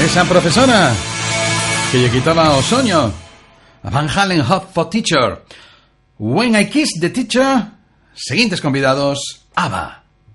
Esa profesora que lle quitaba o soño. A Van Halen Hot for Teacher. When I Kiss the Teacher. Seguintes convidados, ABBA.